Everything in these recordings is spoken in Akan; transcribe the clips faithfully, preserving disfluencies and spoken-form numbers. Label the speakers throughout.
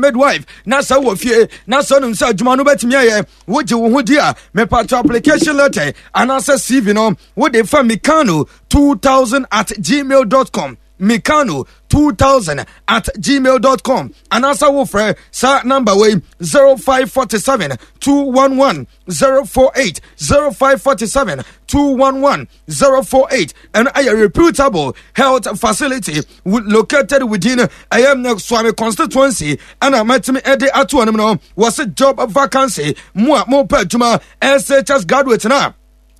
Speaker 1: midwife na sa wo fie na so no nsa adwuma no betimi aye wo gye wo ho di a me pato application letter anasa C V no wo de fa Mikano two thousand at gmail dot com Mikano two thousand at gmail dot com and answer wo frɛ sa number way zero five four seven two one one zero four eight zero five four seven two one one zero four eight and a reputable health facility located within I am Swami constituency and I met me at the atu no was a job vacancy mo mo pa juma S H S graduate na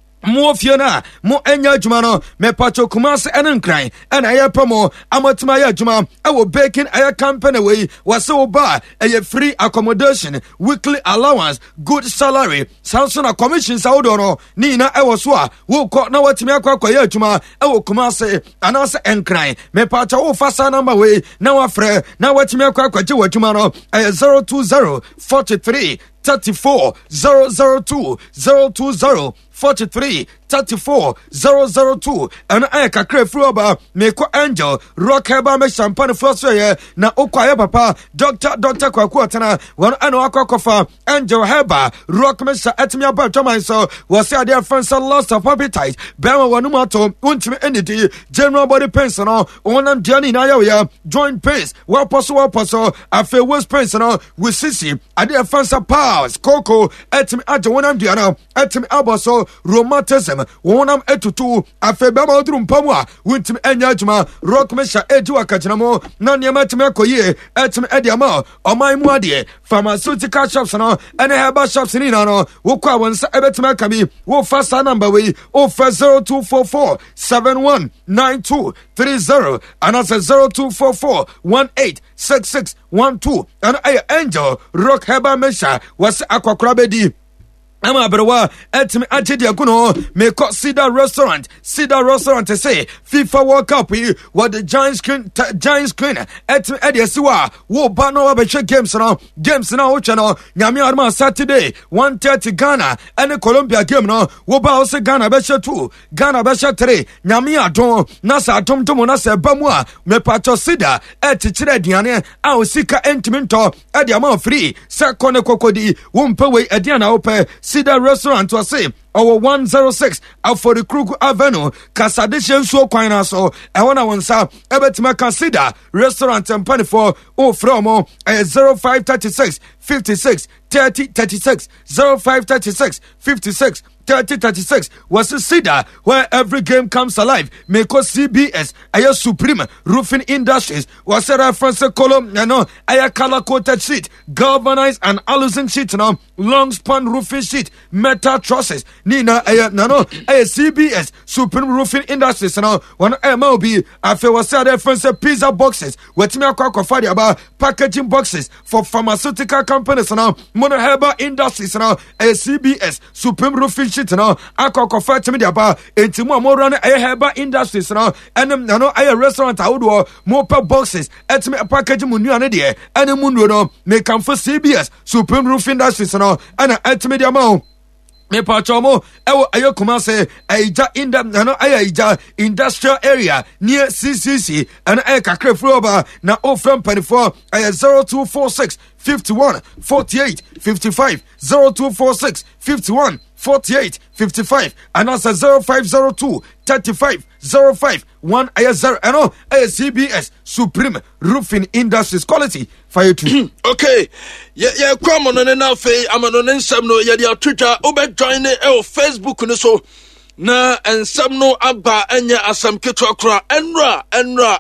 Speaker 1: mo fiona mo enya adwuma no me pacho kumase enenkran and aye promo amatima ya adwuma e wo baking aye company we was so ba aye free accommodation weekly allowance good salary sansona commission saudo no ni na e wo so a wo ko na watimi akwa ya adwuma e wo kumase anase enkran me pacho wo fasa number we na wa frɛ na watimi akwa akwa je adwuma no aye zero two zero four three thirty-four zero zero two zero two zero forty-three thirty-four zero zero two and I kakre fruoba meko angel rock heba me champagne first year na okwaye papa doctor doctor kwaku otana won ano akwakofa angel heba rock me sha etimi aba twaman so was say their friends lost of appetite bema wonu mato untimi enidi general body pain no onam diani na ya joint pains well possible possible afa waist pain no with sisi ade friends powers coco etimi age wonam diana etimi aboso rheumatism wonam etutu afeba ma odrum pamu a wuntim enya adwuma rock mesha eju akachinamo na niam time koye etim ediama oman mu ade pharmaceutical shops no ene herbal shops ni na no wo kwa wonsa ebetima kabi wo fasa number we o fa zero two four four seven one nine two three zero and as zero two four four one eight six six one two and I angel rock herbal mesha was akwakra bedi I'm a better etimi agidi aguno me ko Cedar restaurant Cedar restaurant to say FIFA World Cup we what the Giants screen Giants screen etimi edi siwa wo ba no ba che games no games na wo che no nyame arma Saturday one thirty Ghana and Colombia game no wo ba o se Ghana be che two Ghana be che three nyame adon na sa atom tom na sa ba mu a me pacho Cedar eti kire diane a o sika entiminto edi ama free se kone kokodi wo mpe we edi na wo pe Cedar restaurant to say our one oh six for the Kruku Avenue Casadishan so quina so I wanna one sa ebetima consider restaurant and penny for oh from zero five thirty six fifty six thirty thirty six zero five thirty six fifty six thirty thirty-six was a Cedar where every game comes alive. Meko C B S, Aya Supreme Roofing Industries was a reference column, you know, Aya color coated sheet, galvanized and aluminum sheet, no, long span roofing sheet, metal trusses, Nina, Aya, no, no, Aya C B S Supreme Roofing Industries, you know, one M L B, after was a reference pizza boxes, what me a quack about packaging boxes for pharmaceutical companies, you know, Mono Herbal Industries, you know, Aya C B S Supreme Roofing shit no akoko fat me aba entimu amoro no aye herbal industries no enem no aye restaurant awodo mo pa boxes etime package mu nuane de enem mu no make am for C B S Supreme Roof Industries no ana etime de amao me pachomo ewo ayo kumase aija inda no aija industrial area near C C C and aye kakre froba na o from twenty-four aye zero two four six fifty-one forty-eight fifty-five zero two four six fifty-one forty-eight fifty-five and also zero five zero two thirty-five zero five one zero and oh C B S Supreme Roofing Industries quality fire two.
Speaker 2: Okay, yeah, yeah, come on and now fay I'm on nsam no yeah dia Twitter obe join e o Facebook no so na nsam no aba anya asam ketwa kra enra enra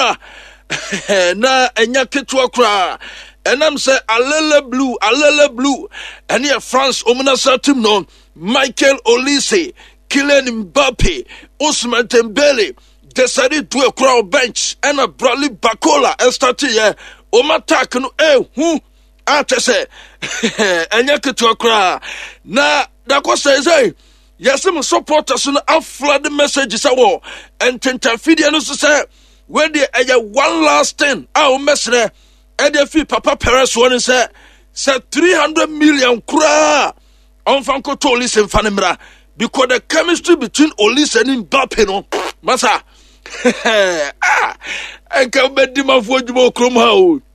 Speaker 2: enra na anya ketwa kra enam say alele blue alele blue and here France omuna satim no Michael Olise, Kylian Mbappe, Ousmane Dembele, Desiree Doué crowd bench, and a Bradley Bacola, and started here. Omatak no eh who ate say enya keto kra na da ko say say yes some supporters no aflood messages awo and tentafidi no say where the eh one last thing ah mesre e dey fi Papa Perez one say say three hundred million kra on fanko to Olise mfanemra because the chemistry between Olise and Mbappe no masa ah enka be di mafo djumo krom ha o